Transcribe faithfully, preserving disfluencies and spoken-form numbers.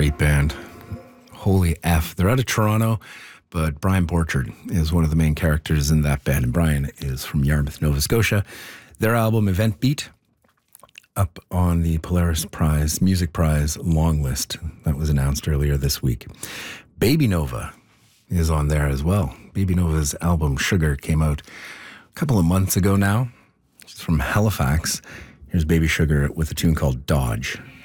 great band. Holy F. They're out of Toronto, but Brian Borchard is one of the main characters in that band. And Brian is from Yarmouth, Nova Scotia. Their album, Event Beat, up on the Polaris Prize, Music Prize long list that was announced earlier this week. Baby Nova is on there as well. Baby Nova's album, Sugar, came out a couple of months ago now. She's from Halifax. Here's Baby Sugar with a tune called Dodge.